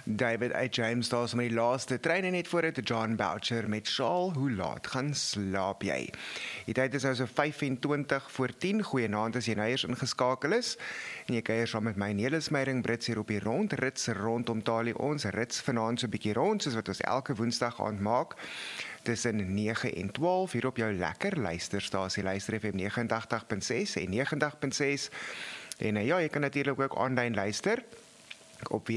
David A. James daar so met die laaste trein net voor dit, John Boucher met Shaal, hoe laat gaan slaap jy? Die tyd is nou so 25 voor 10, goeienaand as jy nou eers ingeskakel is, en jy kuier saam met my Nelis Meiring Brits hier op die rondrits rondom Talie, ons rits vanaand so 'n bietjie rond, soos wat ons elke woensdag aand maak, tussen 9 en 12, hier op jou lekker luisterstasie, Luister FM 89.6 en 90.6, en ja, jy kan natuurlik ook aanlyn luister, op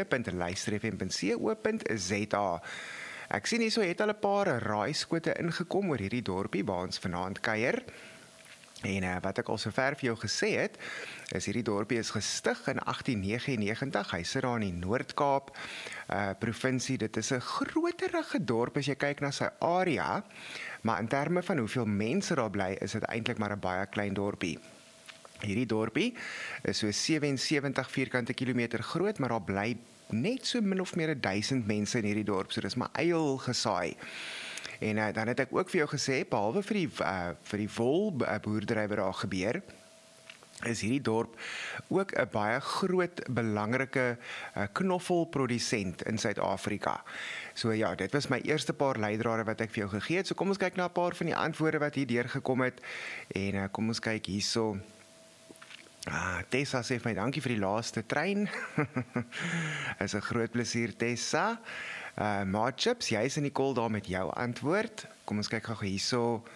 www.luisterfm.co.za. Ek sien hierso het al 'n paar raaiskote ingekom oor hierdie dorpie waar ons vanaand kuier. En wat ek al sover vir jou gesê het, is hierdie dorpie is gestig in 1899. Hy sit daar in die Noord-Kaap provinsie. Dit is 'n groterige dorp as jy kyk na sy area, maar in terme van hoeveel mense daar bly, is dit eintlik maar 'n baie klein dorpie. Hierdie dorpie is so 77 vierkante kilometer groot, maar daar bly net so min of meer 1000 mense in hierdie dorp, so dis maar eil gesaai. En dan het ek ook vir jou gesê, behalwe vir die wolboerdery wat daar gebeur, is hierdie dorp ook 'n baie groot, belangrike knoffelprodusent in Suid-Afrika. So ja, dit was my eerste paar leidrade wat ek vir jou gegee het. So kom ons kyk na 'n paar van die antwoorde wat hier deurgekom het. En kom ons kyk hierso. Tessa sê vir my, dankie vir die laaste trein. Is 'n groot plesier, Tessa. Chips, jy is in die call daar met jou antwoord. Kom ons kyk gou hierso.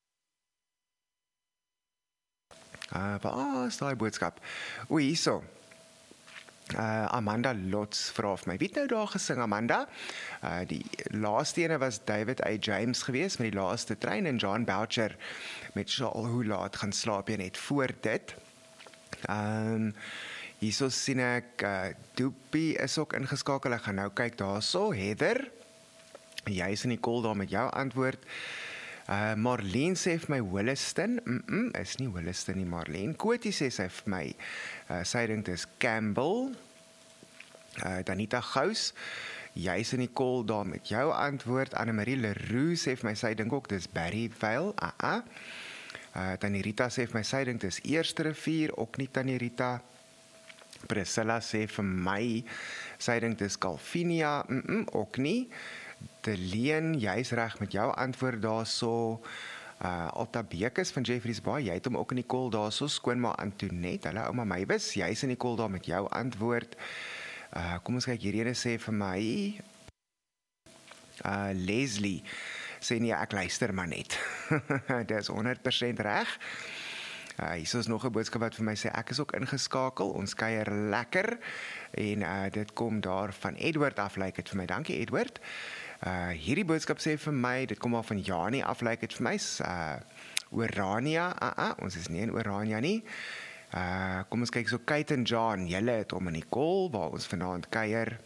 Waar is daai boodskap? Hierso. Amanda Lots vra vir my, wie het nou daar gesing, Amanda? Die laaste ene was David A. James geweest met die laaste trein, en John Boucher met Shaal, hoe laat gaan slaap jy net voor dit. Hierso sien ek, Doopie is ook ingeskakel, ek gaan nou kyk daarso, Heather, jy is in die call daar met jou antwoord. Marlene sê vir my Williston, is nie Williston nie, Marlene. Koti sê sy vir my, sy dink dis Campbell. Danita Gous, jy is in die call daar met jou antwoord. Annemarie Leroux sê vir my, sy dink ook dis Berryvale, Tannie Rita sê vir my, sy dink dis Eerste Rivier, ook nie Tannie Rita. Priscilla sê vir my, sy dink dis Calvinia, ook nie. Deleen, jy is reg met jou antwoord daarso. Alta Bekes van Jeffreys Bay, jy het hom ook in die call daarso. Skoonma Antoinette, hulle ouma Mywis, jy is in die call daar met jou antwoord. Kom ons kyk, hierdie sê vir my, Leslie sê nee, ek luister maar net. Dit is 100% reg. Hier is nog 'n boodskap wat vir my sê, ek is ook ingeskakel, ons kuier lekker, en dit kom daar van Edward af, lyk dit vir my, dankie Edward. Hierdie boodskap sê vir my, dit kom al van Janie af, lyk dit vir my, Orania, ons is nie in Orania nie. Kom ons kyk so, Kate en John, julle het om in die call, waar ons vanaand kuier.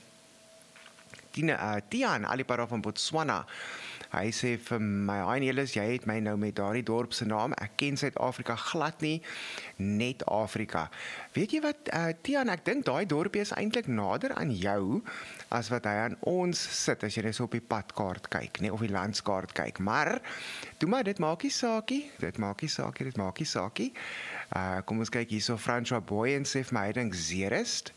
Tian, Alipara van Botswana, hy sê vir my, hi Nelis, jy het my nou met daardie dorp se naam, ek ken Suid-Afrika glad nie, net Afrika. Weet jy wat, Tian, ek dink daai dorpie is eintlik nader aan jou, as wat hy aan ons sit, as jy net so op die padkaart kyk, nee, of die landskaart kyk, maar, doe maar, dit maak nie saakie, kom ons kyk hierso, François Boyen sê vir my, hy dink Zeerust,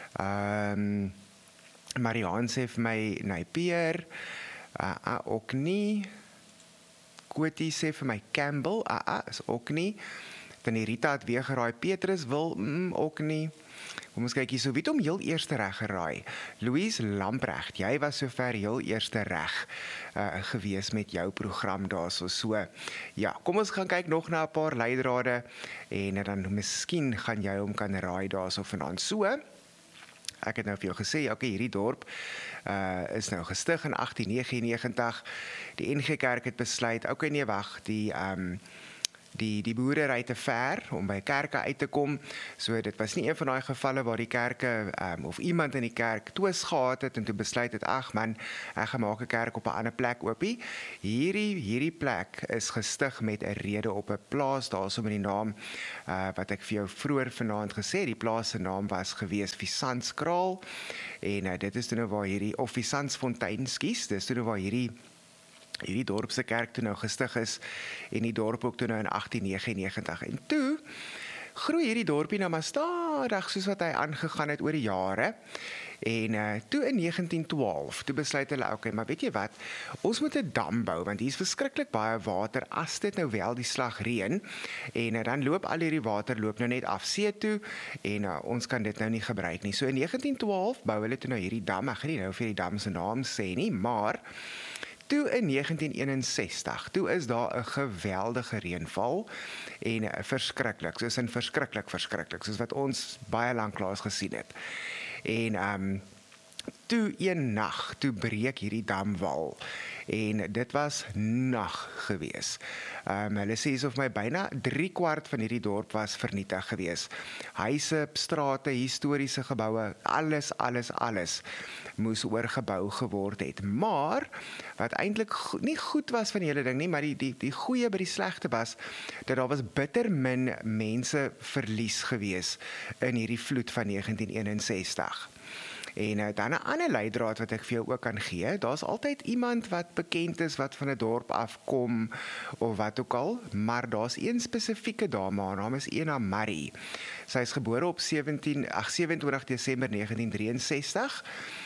Marianne sê vir my, Napier, ook nie. Koti sê vir my Campbell, is ook nie. Tannie Rita het weer geraai, Petrus wil, ook nie. Kom ons kyk hier, so wie het hom heel eerste reg geraai? Louise Lamprecht, jy was sover heel eerste reg gewees met jou program daarso. So, ja, kom ons gaan kyk nog na 'n paar leidrade, en dan miskien gaan jy hom kan raai daarso vanaand. So, ek het nou vir jou gesê, okay, hierdie dorp is nou gestig in 1899. Die NG Kerk het besluit, okay, nee, wag, die boere ry te ver om by kerke uit te kom. So dit was nie een van daai gevalle waar die kerke of iemand in die kerk twis gehad het en toe besluit het, ag man, ek gaan maak 'n kerk op 'n ander plek oopie. Hierdie plek is gestig met 'n rede op 'n plaas daarso met die naam wat ek vir jou vroeër vanaand gesê het. Die plaas se naam was gewees Visanskraal, en dit is toe nou waar hierdie of Visansfontein, dis toe nou waar hierdie dorp se kerk toe nou gestig is, en die dorp ook toe nou in 1899. En toe groei hierdie dorpie nou maar stadig soos wat hy aangegaan het oor die jare. En toe in 1912, toe besluit hulle, okay, maar weet jy wat, ons moet 'n dam bou, want hier is verskriklik baie water, as dit nou wel die slag reën, en dan loop al hierdie water loop nou net af see toe, en ons kan dit nou nie gebruik nie. So in 1912 bou hulle toe nou hierdie dam, ek gaan nie nou vir die dam se naam sê nie, maar toe in 1961, toe is daar 'n geweldige reënval, en verskriklik, soos wat ons baie lanklaas gesien het. En toe een nag, toe breek hierdie damwal, en dit was nag gewees. Hulle sê of my byna 3/4 van hierdie dorp was vernietig gewees. Huise, strate, historiese geboue, alles moes oorgebou geword het. Maar wat eintlik nie goed was van die hele ding nie, maar die goeie by die slegte was dat daar was bitter min mense verlies gewees in hierdie vloed van 1961. En dan 'n ander leidraad wat ek vir jou ook kan gee, daar's altyd iemand wat bekend is wat van 'n dorp afkom of wat ook al, maar daar's een spesifieke dame, haar naam is Ena Marie. Sy is gebore op 27 Desember 1963.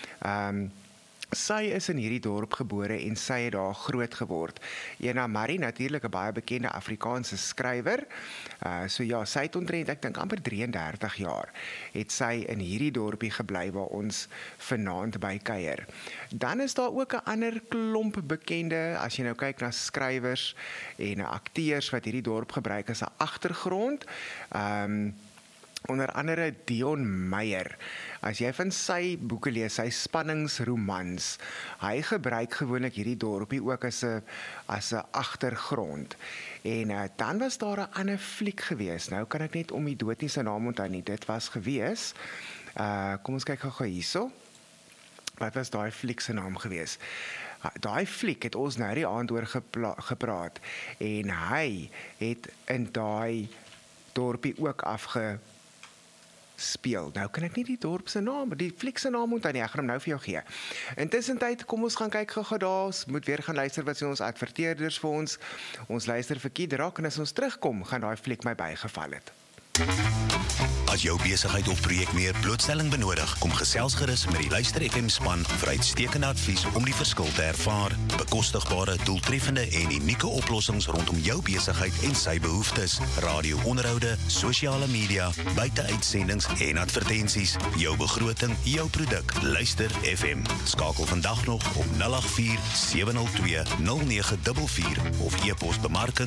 Sy is in hierdie dorp gebore en sy het daar groot geword. Ena Marie, natuurlik 'n baie bekende Afrikaanse skrywer. So ja, sy het omtrent, ek dink amper 33 jaar, het sy in hierdie dorpie gebly waar ons vanaand by kuier. Dan is daar ook 'n ander klomp bekende, as jy nou kyk na skrywers en akteurs wat hierdie dorp gebruik as 'n agtergrond. Onder andere Dion Meyer. As jy van sy boeke lees, sy spanningsromans, hy gebruik gewoonlik hierdie dorpie ook as 'n agtergrond. En dan was daar 'n ander fliek gewees. Nou kan ek net om die dood nie sy naam onthou nie. Dit was gewees. Kom ons kyk gou hierso. Wat was daai fliek se naam gewees? Daai fliek het ons nou die aand oor gepraat. En hy het in daai dorpie ook speel. Nou kan ek nie die dorp se naam, die fliek se naam onthou nie, ek gaan hom nou vir jou gee. Intussentyd, kom ons gaan kyk gou daar, ons moet weer gaan luister wat sê ons adverteerders vir ons. Ons luister vir Kid Rock, en as ons terugkom, gaan daai fliek my bygeval het. As jou besigheid of projek meer blootstelling benodig, kom gesels gerus met die Luister FM span vir uitstekende advies om die verskil te ervaar. Bekostigbare, doeltreffende en unieke oplossings rondom jou besigheid en sy behoeftes. Radio-onderhoude, sosiale media, buiteuitsendings en advertensies. Jou begroting, jou produk. Luister FM. Skakel vandag nog op 084-702-0944 of e-pos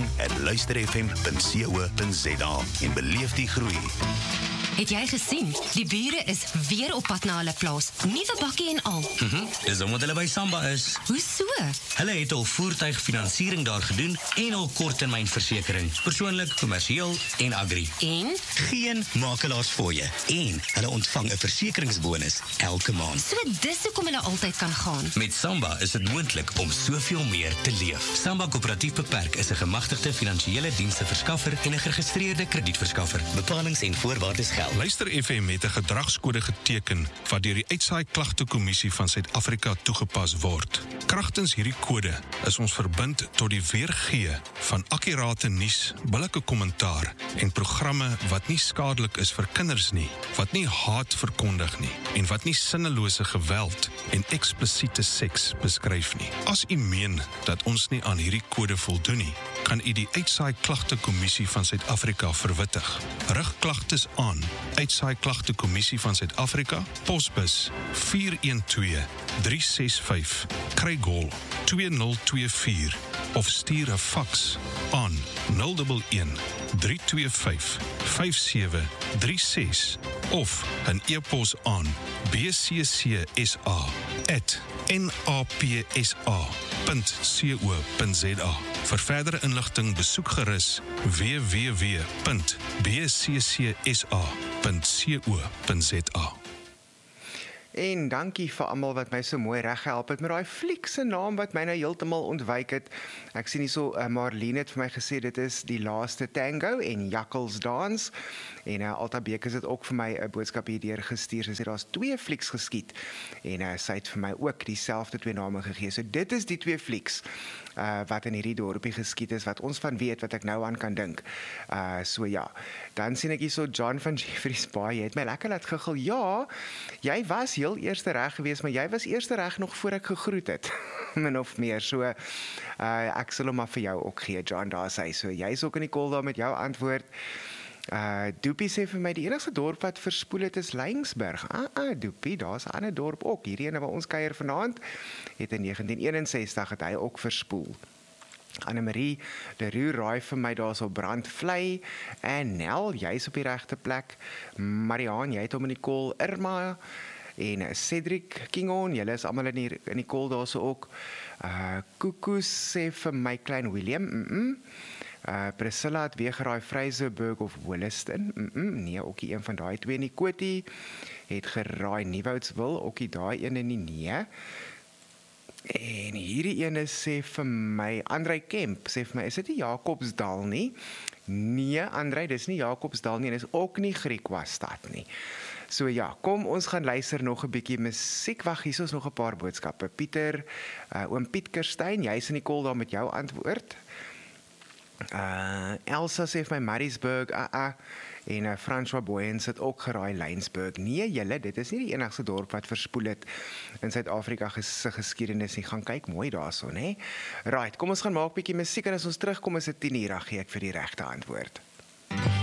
bemarking@luisterfm.co.za en beleef die groei. Het jy gesien? Die bure is weer op pad na hulle plaas. Nuwe bakkie en al. Dis omdat hulle by Samba is. Hoe so? Hulle het al voertuigfinansiering daar gedoen en al korttermynversekering. Persoonlik, kommersieel en agri. En? Geen makelaars voor je. En hulle ontvang 'n versekeringsbonus elke maand. So dis hoekom hulle altyd kan gaan. Met Samba is dit moontlik om soveel meer te leef. Samba Koöperatief Beperk is 'n gemagtigde finansiële diensteverskaffer en 'n geregistreerde kredietverskaffer. Bepalings en voorwaardes geld. Luister FM het 'n gedragskode geteken wat deur die Uitsaai Klagtekommissie van Suid-Afrika toegepas word. Kragtens hierdie kode is ons verbind tot die weergee van akkurate nuus, billike kommentaar en programme wat nie skadelik is vir kinders nie, wat nie haat verkondig nie en wat nie sinnelose geweld en eksplisiete seks beskryf nie. As u meen dat ons nie aan hierdie kode voldoen nie, kan u die Uitsaai Klagtekommissie van Suid-Afrika verwittig. Rig klagtes aan Uitsaai Klagtekommissie van Suid-Afrika, posbus 412-365, Craigall 2024 of stuur 'n faks aan 011-325-5736 of 'n e-pos aan bccsa@napsa.co.za. Vir verdere inligting besoek gerus www.bccsa.co.za. En dankie vir almal wat my so mooi reggehelp het met daai fliek se naam wat my nou heeltemal ontwyk het. Ek sien hierso Marlene het vir my gesê dit is Die Laaste Tango en Jakkals Dans. En Alta Beek het ook vir my 'n boodskap hierdeur gestuur. Sy sê daar's 2 flieks geskiet en sy het vir my ook dieselfde 2 name gegee. So dit is die 2 flieks wat in hierdie dorpie geskiet is, wat ons van weet, wat ek nou aan kan dink. So ja, dan sien ek hierso John van Jeffreys Bay, jy het my lekker laat giggel. Ja, jy was heel eerste reg geweest, maar jy was eerste reg nog voor ek gegroet het. Min of meer, so ek sal hom maar vir jou ook gee, John, daar sê, so jy's ook in die kol daar met jou antwoord. Doopie sê vir my, die enigste dorp wat verspoel het is Laingsburg. Doopie, daar's 'n ander dorp ook, hierdie ene waar ons kuier vanaand, het in 1961 het hy ook verspoel. Annemarie, de Roux raai vir my daar so Brandvlei, en Nel, jy's op die regte plek, Mariaan, jy het hom in die kol, Irma, en Cedric Kingon, julle is almal in die kol daar so ook, Koekoes sê vir my Klein Willem, Priscilla het weer geraai Vryseburg of Williston, nee, ook een van daai 2 nie. Kotie het geraai Nieuwoudswil, ook daai ene nie, nee. En hierdie ene sê vir my, Andrei Kemp, sê vir my, is dit nie Jakobsdal nie? Nee, Andrei, dis nie Jakobsdal nie, en is ook nie Griekwastad nie. So ja, kom ons gaan luister nog 'n bietjie musiek. Wag, hier is nog 'n paar boodskappe. Pieter, oom Piet Kerstyn, jy's in die kol daar met jou antwoord. Elsa sê vir my Maritzburg, en François Booyens het ook geraai Laingsburg. Nee, julle, dit is nie die enigste dorp wat verspoel het in Suid-Afrika se geskiedenis nie. Gaan kyk mooi daarso, né? Right, kom ons gaan maak 'n bietjie musiek en as ons terugkom is dit 10:00, gee ek vir die regte antwoord.